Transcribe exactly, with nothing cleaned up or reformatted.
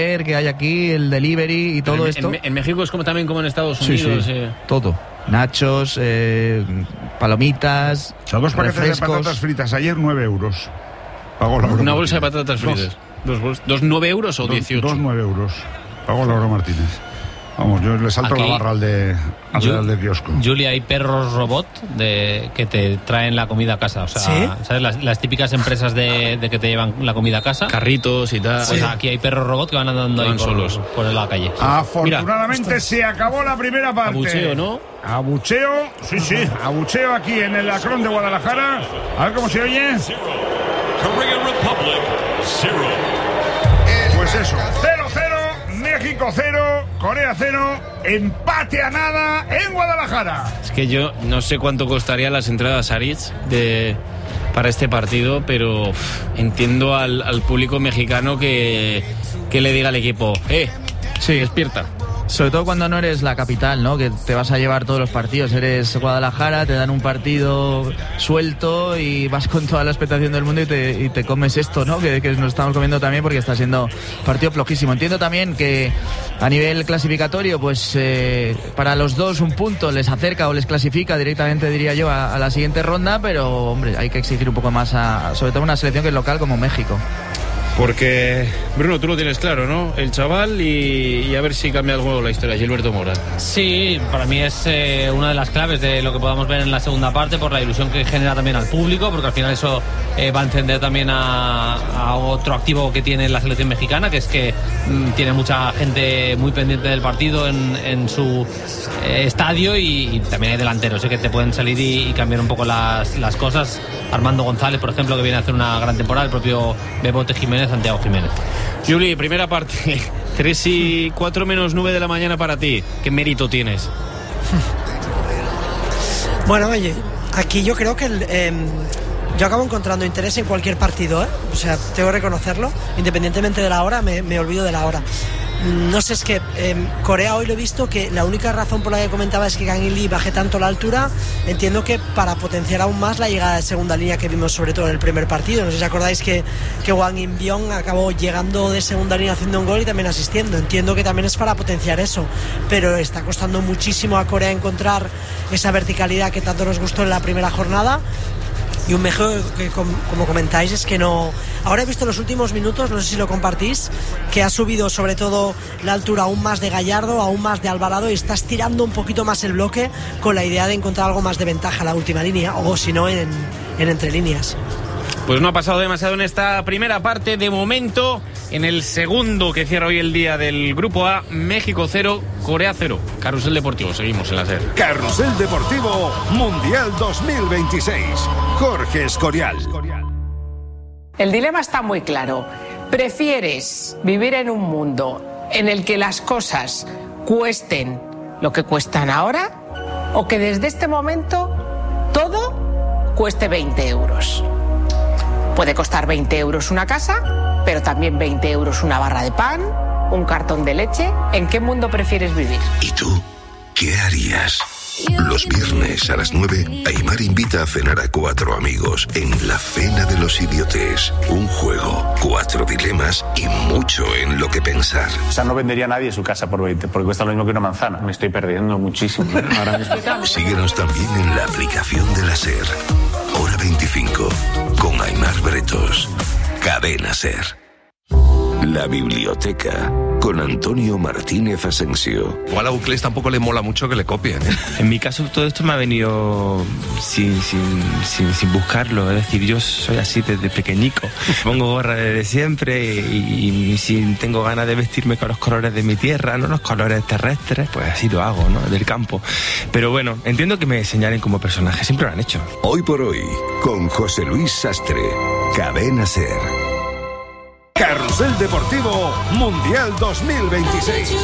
que hay aquí, el delivery y todo en, esto. En, en México es como también como en Estados Unidos. Sí, sí. Eh. Todo. Nachos, eh, palomitas, o sea, dos paquetes refrescos. de patatas fritas ayer, nueve euros. Pagó Laura Una Martínez. bolsa de patatas fritas. ¿Dos, dos, dos nueve euros o dos, dieciocho? Dos nueve euros. Pagó Laura Martínez. Vamos, yo le salto Aquí, la barra al de, al, Ju- al de kiosco. Julia, hay perros robot de que te traen la comida a casa. O sea, ¿Sí? ¿sabes? Las, las típicas empresas de, de que te llevan la comida a casa. Carritos y tal. Pues aquí hay perros robot que van andando Van ahí por, solos. por la calle. Afortunadamente Mira, se acabó la primera parte. Abucheo, ¿no? Abucheo, sí, sí, abucheo aquí en el Acrón de Guadalajara. A ver cómo se oye. Korean Republic, zero. Pues eso, cero cero, México cero, Corea cero, empate a nada en Guadalajara. Es que yo no sé cuánto costaría las entradas Aritz de para este partido, pero uf, entiendo al, al público mexicano que, que le diga al equipo, eh, Sí. despierta. Sobre todo cuando no eres la capital, ¿no? Que te vas a llevar todos los partidos. Eres Guadalajara, te dan un partido suelto y vas con toda la expectación del mundo y te, y te comes esto, ¿no? Que, que nos estamos comiendo también porque está siendo partido flojísimo. Entiendo también que a nivel clasificatorio, pues eh, para los dos un punto les acerca o les clasifica directamente, diría yo, a, a la siguiente ronda, pero, hombre, hay que exigir un poco más, a, sobre todo una selección que es local como México. Porque, Bruno, tú lo tienes claro, ¿no? El chaval y, y a ver si cambia algo la historia. Gilberto Mora. Sí, para mí es eh, una de las claves de lo que podamos ver en la segunda parte por la ilusión que genera también al público, porque al final eso eh, va a encender también a, a otro activo que tiene la selección mexicana, que es que mm, tiene mucha gente muy pendiente del partido en, en su eh, estadio y, y también hay delanteros, ¿eh? Que te pueden salir y, y cambiar un poco las, las cosas. Armando González, por ejemplo, que viene a hacer una gran temporada, el propio Bebote Jiménez, Santiago Jiménez. Juli, primera parte, tres y cuatro menos nueve de la mañana para ti. ¿Qué mérito tienes? Bueno, oye, aquí yo creo que el, eh, yo acabo encontrando interés en cualquier partido, ¿eh? O sea, tengo que reconocerlo, independientemente de la hora, me, me olvido de la hora. No sé, es que eh, Corea hoy lo he visto que la única razón por la que comentaba es que Kang In Lee baje tanto la altura. Entiendo que para potenciar aún más la llegada de segunda línea que vimos sobre todo en el primer partido. No sé si acordáis que, que Wang In-byong acabó llegando de segunda línea haciendo un gol y también asistiendo. Entiendo que también es para potenciar eso, pero está costando muchísimo a Corea encontrar esa verticalidad que tanto nos gustó en la primera jornada. Y un México que, como comentáis, es que no... Ahora he visto en los últimos minutos, no sé si lo compartís, que ha subido sobre todo la altura aún más de Gallardo, aún más de Alvarado, y está estirando un poquito más el bloque con la idea de encontrar algo más de ventaja en la última línea, o si no, en, en entre líneas. Pues no ha pasado demasiado en esta primera parte. De momento, en el segundo que cierra hoy el día del Grupo A, México cero, Corea cero. Carrusel Deportivo, seguimos en la SER. Carrusel Deportivo Mundial dos mil veintiséis. Jorge Escorial. El dilema está muy claro. ¿Prefieres vivir en un mundo en el que las cosas cuesten lo que cuestan ahora o que desde este momento todo cueste veinte euros? Puede costar veinte euros una casa, pero también veinte euros una barra de pan, un cartón de leche. ¿En qué mundo prefieres vivir? ¿Y tú? ¿Qué harías? Los viernes a las nueve, Aimar invita a cenar a cuatro amigos en La Cena de los Idiotes. Un juego, cuatro dilemas y mucho en lo que pensar. O sea, no vendería a nadie su casa por veinte, porque cuesta lo mismo que una manzana. Me estoy perdiendo muchísimo ahora mismo. Síguenos también en la aplicación de la SER. Hora veinticinco, con Aimar Bretos. Cadena SER. La biblioteca, con Antonio Martínez Asensio. Igual a Uclés tampoco le mola mucho que le copien, ¿eh? En mi caso todo esto me ha venido sin, sin, sin, sin buscarlo. Es decir, yo soy así desde pequeñico. Pongo gorra desde siempre y, y si tengo ganas de vestirme con los colores de mi tierra, no los colores terrestres, pues así lo hago, ¿no? Del campo. Pero bueno, entiendo que me señalen como personaje. Siempre lo han hecho. Hoy por hoy, con José Luis Sastre. Cadena SER. Carrusel Deportivo Mundial dos mil veintiséis.